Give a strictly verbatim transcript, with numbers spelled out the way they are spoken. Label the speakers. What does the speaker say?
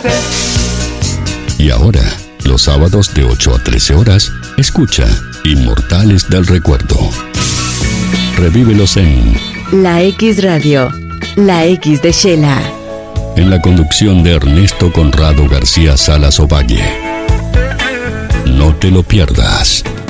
Speaker 1: mujer.
Speaker 2: Y ahora, los sábados de ocho a trece horas, escucha Inmortales del Recuerdo. Revívelos en
Speaker 3: La X Radio, La X de Shela.
Speaker 2: En la conducción de Ernesto Conrado García Salas Ovalle. No te lo pierdas.